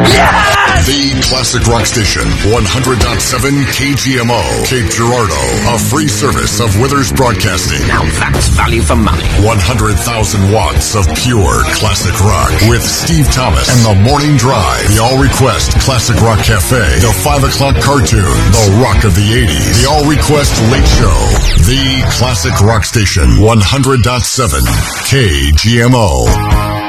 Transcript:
Yes! The Classic Rock Station, 100.7 KGMO, Cape Girardeau. A free service of Withers Broadcasting. Now that's value for money. 100,000 watts of pure classic rock with Steve Thomas and The Morning Drive. The All Request Classic Rock Cafe. The 5 o'clock cartoon. The Rock of the 80s. The All Request Late Show. The Classic Rock Station, 100.7 KGMO.